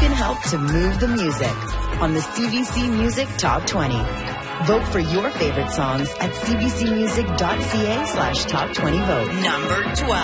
can help to move the music on the CBC Music Top 20. Vote for your favorite songs at cbcmusic.ca/top20vote. Number 12.